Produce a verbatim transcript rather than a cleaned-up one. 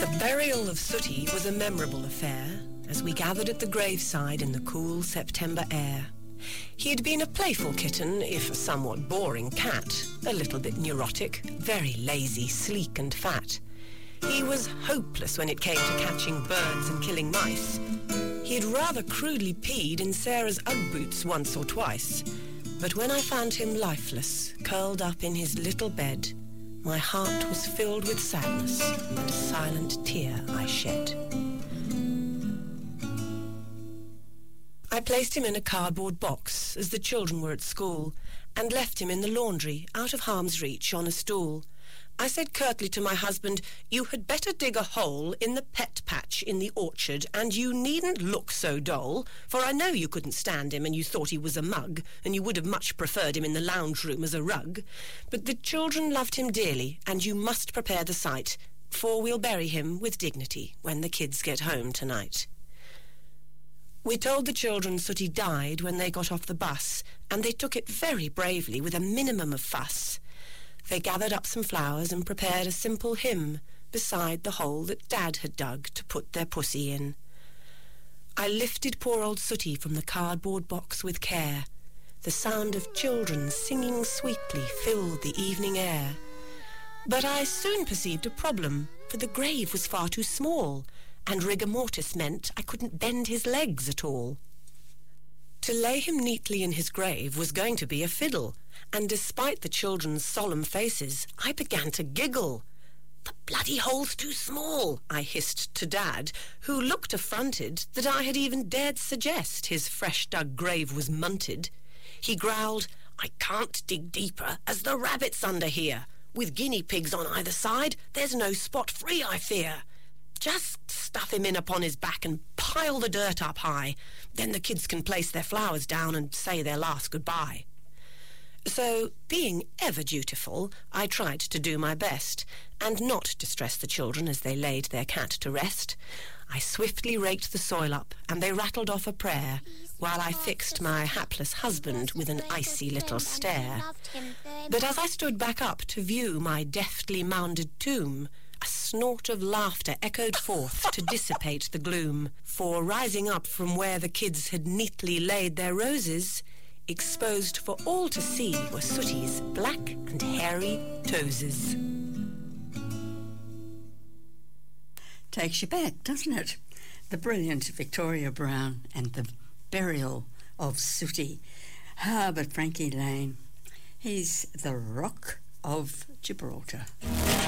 The burial of Sooty was a memorable affair as we gathered at the graveside in the cool September air. He had been a playful kitten, if a somewhat boring cat, a little bit neurotic, very lazy, sleek and fat. He was hopeless when it came to catching birds and killing mice. He had rather crudely peed in Sarah's Ugg boots once or twice. But when I found him lifeless, curled up in his little bed, my heart was filled with sadness, and a silent tear I shed. I placed him in a cardboard box as the children were at school, and left him in the laundry, out of harm's reach, on a stool. I said curtly to my husband, "You had better dig a hole in the pet patch in the orchard, and you needn't look so dull, for I know you couldn't stand him and you thought he was a mug, and you would have much preferred him in the lounge room as a rug. But the children loved him dearly, and you must prepare the site, for we'll bury him with dignity when the kids get home tonight." We told the children Sooty died when they got off the bus, and they took it very bravely with a minimum of fuss. They gathered up some flowers and prepared a simple hymn beside the hole that Dad had dug to put their pussy in. I lifted poor old Sooty from the cardboard box with care. The sound of children singing sweetly filled the evening air. But I soon perceived a problem, for the grave was far too small, and rigor mortis meant I couldn't bend his legs at all. To lay him neatly in his grave was going to be a fiddle, and despite the children's solemn faces, I began to giggle. "The bloody hole's too small," I hissed to Dad, who looked affronted that I had even dared suggest his fresh-dug grave was munted. He growled, "I can't dig deeper, as the rabbit's under here. With guinea pigs on either side, there's no spot free, I fear. Just stuff him in upon his back and pile the dirt up high. Then the kids can place their flowers down and say their last goodbye." So, being ever dutiful, I tried to do my best, and not distress the children as they laid their cat to rest. I swiftly raked the soil up, and they rattled off a prayer, while I fixed my hapless husband with an icy little stare. But as I stood back up to view my deftly mounded tomb, a snort of laughter echoed forth to dissipate the gloom, for rising up from where the kids had neatly laid their roses, exposed for all to see were Sooty's black and hairy toeses. Takes you back, doesn't it? The brilliant Victoria Brown and the burial of Sooty. Ah, but Frankie Lane, he's the Rock of Gibraltar.